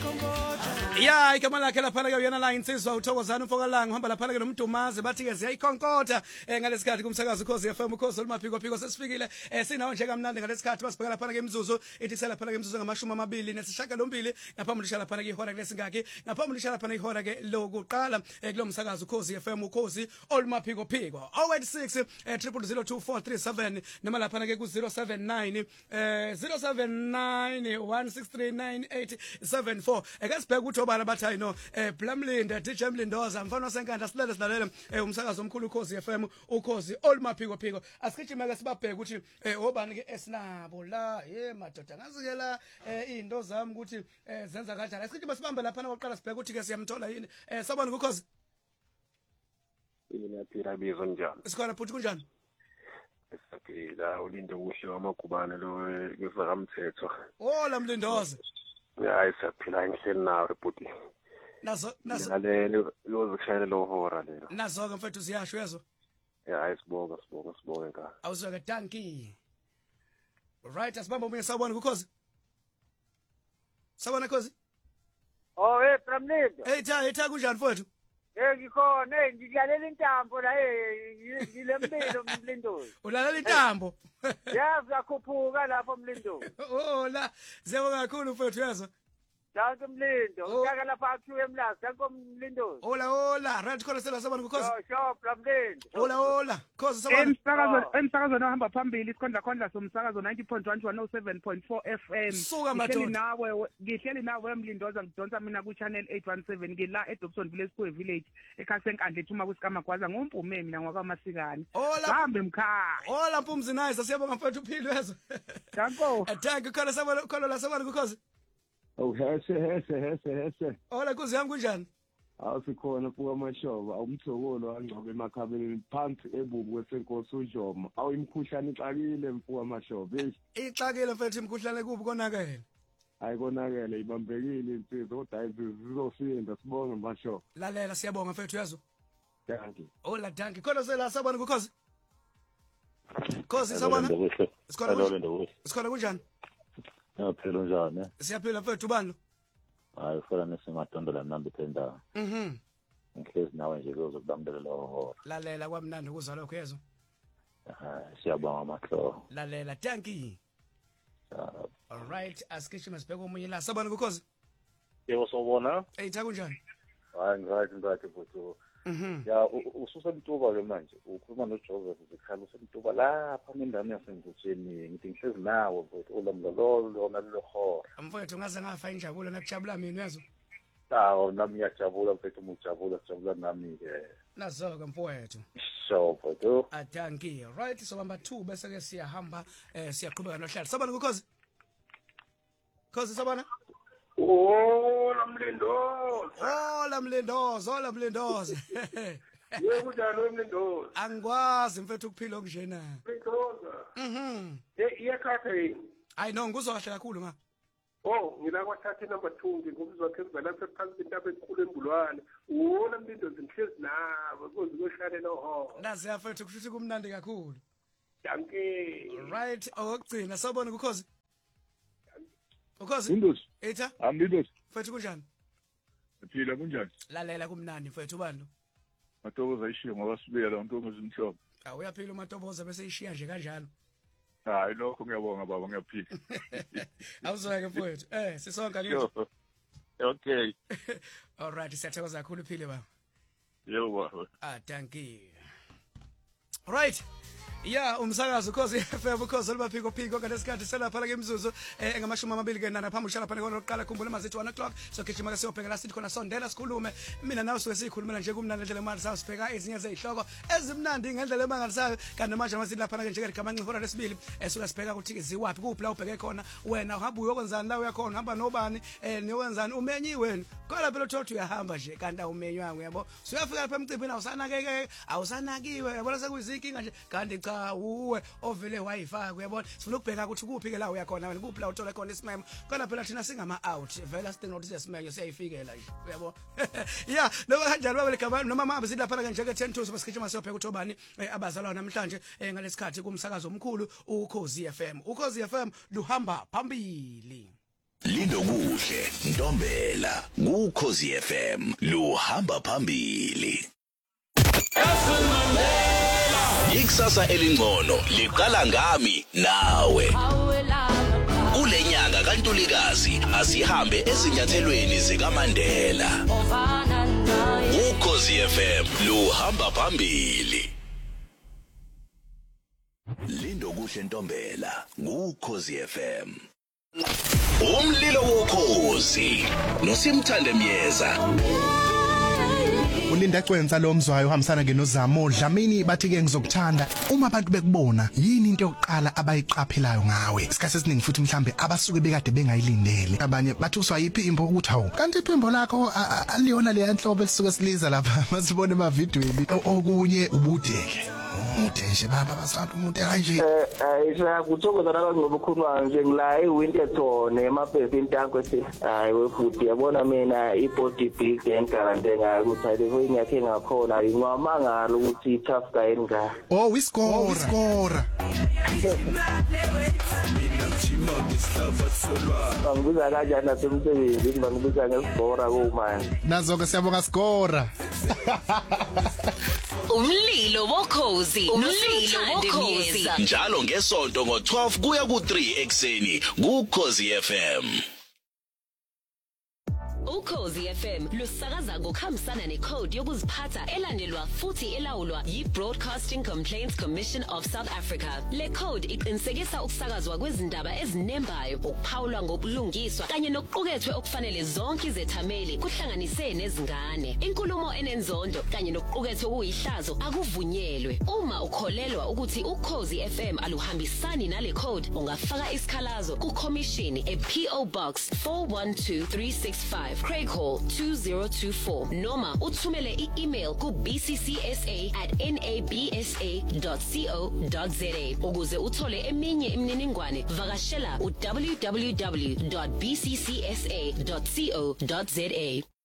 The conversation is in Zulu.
Ya igama lakhe laphana ke uyena la insizwa uthokozana umfokalanga uhamba laphana ke nomdumazi bathi ke ziyayikhonkotha ngalesikhathi kumsakazo Ukhozi FM Ukhozi olumaphiko phiko sesifike sinawo nje kamnandi ngalesikhathi basibheka laphana ke imizuzu ithi sela laphana ke imizuzu ngama-20 nesishiyagalombili ngaphambi lisha laphana ke ihora lesingaki ngaphambi lisha laphana ihora ke lokuqala kulo msakazo Ukhozi FM Ukhozi olumaphiko phiko 086 000243 noma laphana ke ku 079 1639874 ekasibheka ukuthi obala bathi ayino Blamlinda DJ Mlindoza mfana senkanda silele silalela umsakazo omkhulu Ukhozi FM Ukhozi olumaphiko phiko asikijima ke sibabheke ukuthi obani ke esinabo la madoda ngazike la izinto zami ukuthi zenza kanjani asikijima sibambe lapha oqala sibheke ukuthi ke siyamthola yini sabona Ukhozi Ngiyaphila bizo njani Sikhona futhi kunjani Esaphila ulinde kuhle wamagubane lo ngezakamthetho la Mlindoza hayi saphila ngihleli nawe bhuti nazo ngalele lokushayela lo hora lelo nazo ke mfethu ziyasho yezo hayi sibonga nka awuzwe ke danki right asibamba umunye sabona Ukhozi sabona Ukhozi Blamlinda etha kunjani mfethu ngikhona ngidlalela intambo la ngilempilo Mlindozi ulalela intambo yazi yakhuphuka lapho Mlindozi la ziyabonga kakhulu mfethu yazo Danke Mlindo ngiyaka lapha akhiwe emlazi danke Mlindozi Hola right khona sela sabona Ukhozi sho Blamlinda hola Ukhozi sabona emsakazo ohamba phambili isikhondla somsakazo 90.1 FM suka madoda ngihleli nawe Mlindoza ngidonsa mina ku channel 817 ngila eDobsonville Village eKhasenkandla ethuma kuSikamagwaza ngomphume mina ngwakamasikani hambe mkhaya hola mpumzi nice siyabonga mfethu uphilo yezo danko thank you khona sabona Ukhozi hese hola Nkosi yami kunjani awusikhona fuka amashoba awumthokolo angcobe emakhabeni phansi ebubu kwesenkosi uJoma awuyimkhuhlane ixakile mfuka amashoba ixakile mfethu imkhuhlane kubi konakele ayikonakele ibambekile insizwa kodwa ayizizosinda sibonge amashoba lalela siyabonga mfethu yazo thank you hola thank you khona sela sabona Ukhozi Nkosi sabona sikhona kunjani Phela njani siyaphila mfethu bani hayi ufana nesimatondola mnandi phenda ngihlezi nawe nje uzokubambela lo hora lalela kwamnandi ukuzwa lokho yezo siyabonga amahlo lalela thank you all right asikishima sibheke omunye la sabona Ukhozi yebo sobona etha kunjani hayi ngizathi futhi ya ususemtuba ke manje ukhuluma noJoseph zikhala usemtuba lapha endaweni yasengutsheni ngithi ngihlezi nawe mfowethu olamlolo lona lelo hora mfowethu ngaze ngafa injabulo nakujabula mina yazo nami ngiyajabula mfowethu umujabula sijabula nami ke nazo ke mfowethu so mfowethu thank you right so bamba 2 bese ke siyahamba siyaqhubeka nohlalo sabona Ukhozi sabona Mlindoza yebo njalo Mlindoza angikwazi mfethu ukuphila okunjena Mlindoza iyakhatha yini hayi no ngizwa kahle kakhulu nga ngila kwathatha number 2 ngikuzwa ke lapha phansi intaba enkulu embulwane wona Mlindoza ngihlezi nabo kuze koshalela ho nazi yafethu kushuthi kumnandi kakhulu danke right okugcina sabona Ukhozi Ukhozi Windows etha Windows mfethu kunjani phila kunjani lalela kumnandi mfethu ubani lo Matoboza ishiya ngoba sibeka la nto ngizimhlobo uyaphila uMatoboza bese ishiya nje kanjalo hayi lokho ngiyabonga baba ngiyaphila awuzweke mfethu sisonke nje okay all right siyathokoza kakhulu uphile baba yebo baba thank you right umsakazo Ukhozi FM Ukhozi olumaphiko phiko ngalesikhathi selapha ke imizuzu engama-20 ke nana phambi ushala phana lokuqala khumbula mazithi 1 o'clock so gijima ke siyobheka la sithi khona sondela sikhulume mina nawe suke sikhulumela nje kumnandi ngendlela emali sawo sibheka ezinye zezihloko ezimnandi ngendlela emangalisayo kanti manje masithi lapha ke nje ngegama ngihora lesibili suka sibheka ukuthi ziwaphi kuphi la ubheke khona wena uhamba uyokwenzani la uyakhona uhamba nobani niyokwenzani umenyiwe kola phela uthothi uyahamba nje kanti awumenywanga yabo suyafika lapha emcimbini awusanakiwe yabona sekuyizinkinga nje kanti cha uwe ovele wayifaka uyabona sifuna ukubheka ukuthi kuphi ke la uyakhona wena kuphi la uthola khona isimemo kana phela thina singama out vela sidinga ukuthi sisimeme siyayifikela nje uyabo noma kanjalo babe legama noma mahambe silapha ke njeke 10 to basikhichima siyobheka ukuthi obani abazalwa namhlanje ngalesikhathi kumsakazo omkhulu Ukhozi FM luhamba phambili. Lindo kuhle Ntombela kuKhosi FM luhamba phambili. Ikusasa elingcono liqala ngami nawe. Kulenyanga kaNtulikazi asihambe ezinyathelweni zikaMandela. uKhosi FM luhamba phambili. Lindo kuhle Ntombela kuKhosi FM. Umlilo wokhozi noSimthande Myeza. Ulinda Cwenza lo mzwayo uhambisana ngenozamo Dlamini bathi ke ngizokuthanda uma abantu bekubona yini into yokuqala abayiqaphelayo ngawe isikhathi esiningi futhi mhlambe abasuke bekade bengayilindele abanye bathi uswayiphi imbo ukuthi hawo kanti iphimbo lakho aliyona le yanhlobo esuke siliza lapha masibone ema videweni okunye ubudeke nje baba basathi umuntu kanje ayisha kuthokoza ngobukhuluma nje ngila eWinterton emabhesi intanko ethi hayi wefuthi yabona mina ibody big engarante ngayo ukuthi ayikho ingakhe ngakhona ingwamangalo ukuthi itough guy enga we score Bangibuza kanjani nasemsebenzini bangibuza ngesibora komanje nazo ke siyabonga score Umlilo wokhozi noSimthande Myeza njalo ngesonto ngo12 kuya ku3 ekseni kuKhosi FM. uKhosi FM lusakaza ngokuhambisana necode yokuziphatha elandelwa futhi elawulwa yi-Broadcasting Complaints Commission of South Africa. Le code iqinisekisa ukusakazwa kwezindaba ezinembayo, ukuphawulwa ngobulungiswa kanye nokuqukethwe okufanele zonke izethameli kuhlanganise nezingane. Inkulumo enenzondo kanye nokuqukethwe kuyihlazo akuvunyelwe. Uma ukholelwa ukuthi uKhosi FM aluhambisani nale code, ungafaka isikhalazo kuCommission ePO Box 412365 Craig Hall 2024 noma uthumele i-email ku bcca@nabsa.co.za. Ukuze uthole eminye imininingwane vakashela u www.bccsa.co.za.